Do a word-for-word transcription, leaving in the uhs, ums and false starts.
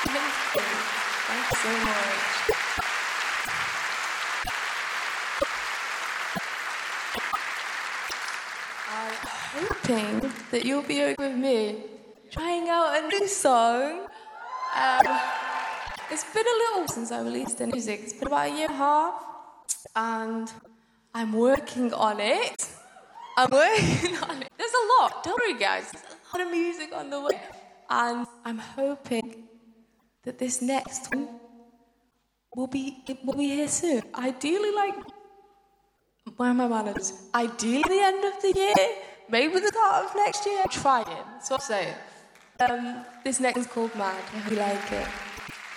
Thank you. Thank you so much. I'm hoping that you'll be okay with me trying out a new song. Um, it's been a little since I released the music. It's been about a year and a half, and I'm working on it. I'm working on it. There's a lot. Don't worry, guys. There's a lot of music on the way, and I'm hoping that this next one will be will be here soon. Ideally, like where are my manners? Ideally, the end of the year, maybe the start of next year. I'm trying. That's what I'm saying. Um, this next one's called Mad. I hope you like it.